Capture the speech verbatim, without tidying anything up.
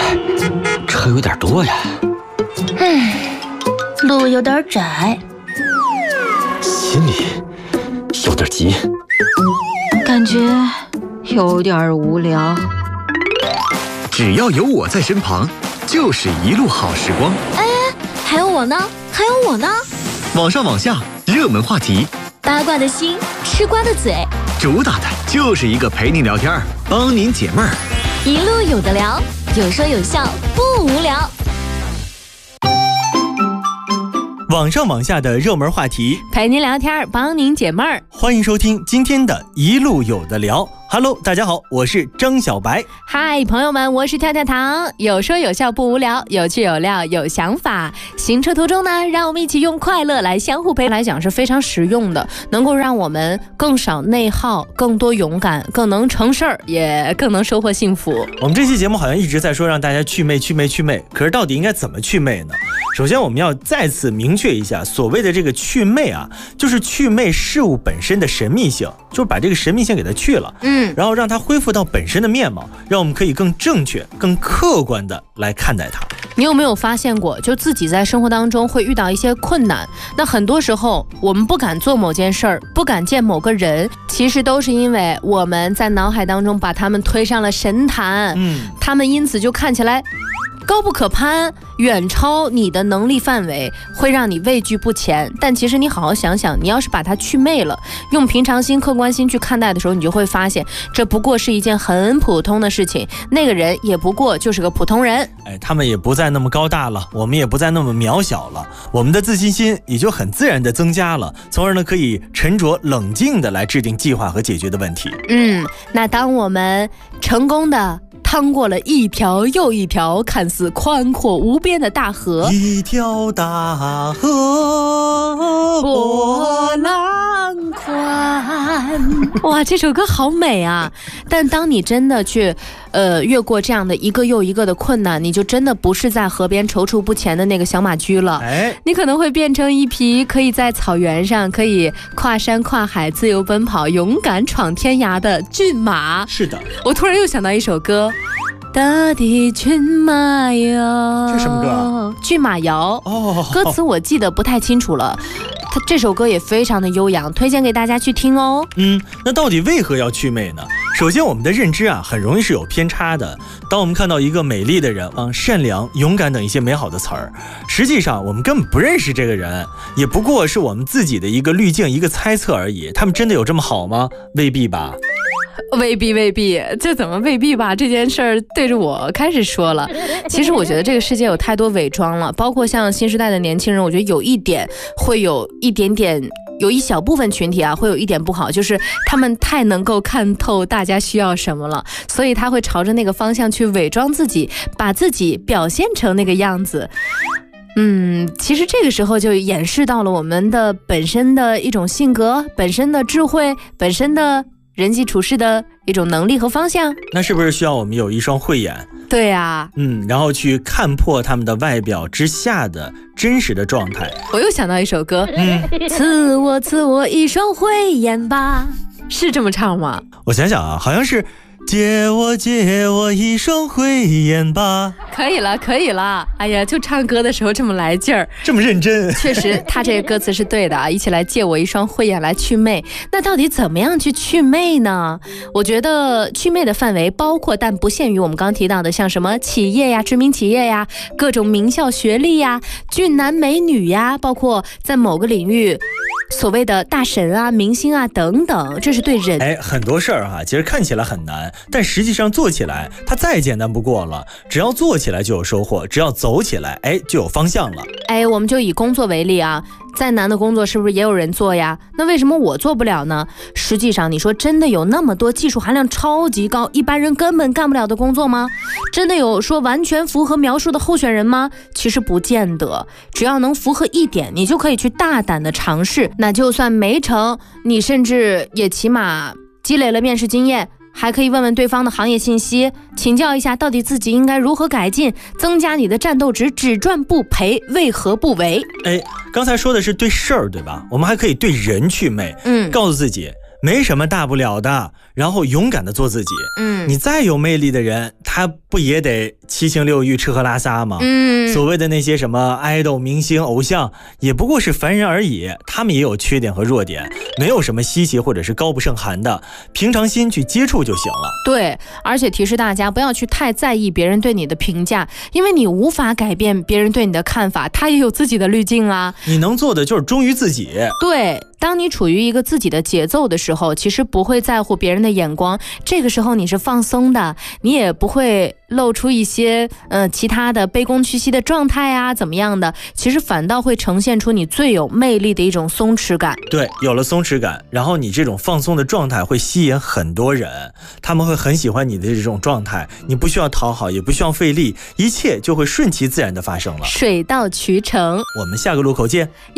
车有点多呀。 嗯，路有点窄， 心里有点急， 感觉有点无聊。 只要有我在身旁，就是一路好时光。 哎，还有我呢，还有我呢。 网上网下，热门话题， 八卦的心，吃瓜的嘴， 主打的就是一个陪您聊天，帮您解闷儿。 一路有的聊，有说有笑，不无聊。 网上网下的热门话题， 陪您聊天，帮您解闷儿。 欢迎收听今天的一路有的聊。Hello， 大家好，我是张小白。 嗨，朋友们，我是跳跳糖。有说有笑不无聊，有趣有料有想法。行车途中呢，让我们一起用快乐来相互陪，来讲是非常实用的，能够让我们更少内耗，更多勇敢，更能成事儿，也更能收获幸福。 我们这期节目好像一直在说让大家祛魅祛魅祛魅，可是到底应该怎么祛魅呢？首先我们要再次明确一下，所谓的这个祛魅啊，就是祛魅事物本身的神秘性，就是把这个神秘性给它去了，嗯，然后让它恢复到本身的面貌，让我们可以更正确、更客观的来看待它。 你有没有发现过，就自己在生活当中会遇到一些困难，那很多时候我们不敢做某件事儿，不敢见某个人，其实都是因为我们在脑海当中把他们推上了神坛，嗯，他们因此就看起来高不可攀，远超你的能力范围，会让你畏惧不前。但其实你好好想想，你要是把它祛魅了，用平常心客观心去看待的时候，你就会发现这不过是一件很普通的事情，那个人也不过就是个普通人。 哎，他们也不再那么高大了，我们也不再那么渺小了，我们的自信心也就很自然的增加了，从而呢可以沉着冷静的来制定计划和解决的问题。 嗯，那当我们成功的趟过了一条又一条看似宽阔无边的大河， 一条大河波浪宽。哇，这首歌好美啊！但当你真的去呃越过这样的一个又一个的困难，你就真的不是在河边踌躇不前的那个小马驹了，哎，你可能会变成一匹可以在草原上可以跨山跨海自由奔跑，勇敢闯天涯的骏马。 是的， 我突然又想到一首歌，大地骏马摇。 这是什么歌啊？ 骏马摇。哦，歌词我记得不太清楚了。它这首歌也非常的悠扬，推荐给大家去听哦。 嗯，那到底为何要祛魅呢？首先，我们的认知啊，很容易是有偏差的。当我们看到一个美丽的人啊，善良、勇敢等一些美好的词儿，实际上我们根本不认识这个人，也不过是我们自己的一个滤镜、一个猜测而已。他们真的有这么好吗？未必吧。 未必未必，这怎么未必吧？这件事儿对着我开始说了。其实我觉得这个世界有太多伪装了，包括像新时代的年轻人，我觉得有一点会有一点点，有一小部分群体啊会有一点不好，就是他们太能够看透大家需要什么了，所以他会朝着那个方向去伪装自己，把自己表现成那个样子。嗯，其实这个时候就掩饰到了我们的本身的一种性格，本身的智慧，本身的人际处事的一种能力和方向。 那是不是需要我们有一双慧眼？ 对啊， 嗯，然后去看破他们的外表之下的真实的状态。 我又想到一首歌，嗯，赐我赐我一双慧眼吧，是这么唱吗？ 我想想啊，好像是借我借我一双慧眼吧。 可以了可以了，哎呀，就唱歌的时候这么来劲儿， 这么认真。 确实他这个歌词是对的啊，一起来借我一双慧眼来祛魅。那到底怎么样去祛魅呢？我觉得祛魅的范围包括但不限于我们刚刚提到的像什么企业呀、知名企业呀、各种名校学历呀、俊男美女呀，包括在某个领域所谓的大神啊、明星啊等等，这是对人。 哎，很多事儿哈，其实看起来很难，但实际上做起来它再简单不过了。只要做起来就有收获，只要走起来，哎，就有方向了。 哎，我们就以工作为例啊，再难的工作是不是也有人做呀？那为什么我做不了呢？实际上，你说真的有那么多技术含量超级高、一般人根本干不了的工作吗？真的有说完全符合描述的候选人吗？其实不见得，只要能符合一点，你就可以去大胆的尝试。那就算没成，你甚至也起码积累了面试经验，还可以问问对方的行业信息，请教一下到底自己应该如何改进，增加你的战斗值，只赚不赔，为何不为？ 哎，刚才说的是对事儿，对吧？我们还可以对人祛魅，嗯，告诉自己没什么大不了的， 然后勇敢的做自己。 嗯， 你再有魅力的人，他不也得七情六欲、吃喝拉撒吗？ 嗯， 所谓的那些什么爱豆、明星、偶像，也不过是凡人而已，他们也有缺点和弱点，没有什么稀奇或者是高不胜寒的，平常心去接触就行了。 对，而且提示大家不要去太在意别人对你的评价，因为你无法改变别人对你的看法，他也有自己的滤镜啊。 你能做的就是忠于自己。 对，当你处于一个自己的节奏的时候，其实不会在乎别人的眼光，这个时候你是放松的，你也不会露出一些呃其他的卑躬屈膝的状态啊怎么样的，其实反倒会呈现出你最有魅力的一种松弛感。 对，有了松弛感，然后你这种放松的状态会吸引很多人，他们会很喜欢你的这种状态，你不需要讨好，也不需要费力，一切就会顺其自然的发生了。 水到渠成。 我们下个路口见。